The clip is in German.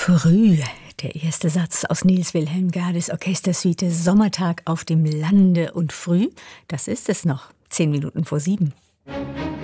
Früh, der erste Satz aus Niels Wilhelm Gades Orchestersuite Sommertag auf dem Lande und früh, das ist es noch, 7:10.